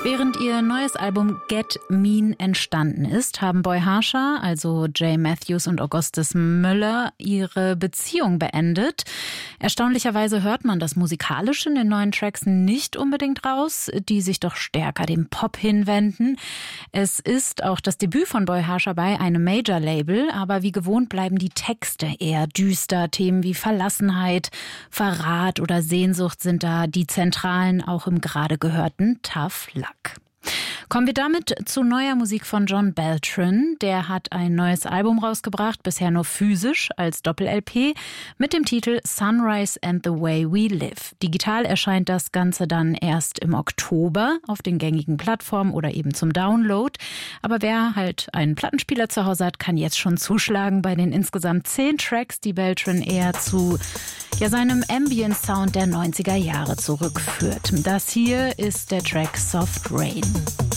Während ihr neues Album Get Mean entstanden ist, haben Boy Harsha, also Jay Matthews und Augustus Möller, ihre Beziehung beendet. Erstaunlicherweise hört man das Musikalische in den neuen Tracks nicht unbedingt raus, die sich doch stärker dem Pop hinwenden. Es ist auch das Debüt von Boy Harsha bei einem Major-Label, aber wie gewohnt bleiben die Texte eher düster. Themen wie Verlassenheit, Verrat oder Sehnsucht sind da die zentralen, auch im gerade gehörten Tough Luck. Kommen wir damit zu neuer Musik von John Beltran. Der hat ein neues Album rausgebracht, bisher nur physisch als Doppel-LP mit dem Titel Sunrise and the Way We Live. Digital erscheint das Ganze dann erst im Oktober auf den gängigen Plattformen oder eben zum Download. Aber wer halt einen Plattenspieler zu Hause hat, kann jetzt schon zuschlagen bei den insgesamt 10 Tracks, die Beltran eher zu seinem Ambient-Sound der 90er Jahre zurückführt. Das hier ist der Track Soft Rain.